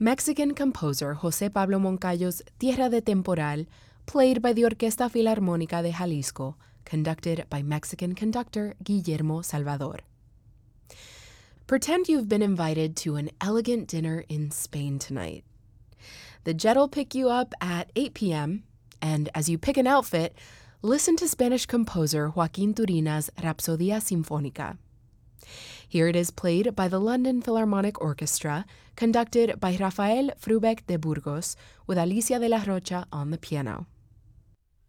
Mexican composer José Pablo Moncayo's Tierra de Temporal, played by the Orquesta Filarmónica de Jalisco, conducted by Mexican conductor Guillermo Salvador. Pretend you've been invited to an elegant dinner in Spain tonight. The jet'll pick you up at 8 p.m., and as you pick an outfit, listen to Spanish composer Joaquín Turina's Rapsodia Sinfónica. Here it is played by the London Philharmonic Orchestra, conducted by Rafael Frubeck de Burgos, with Alicia de la Rocha on the piano.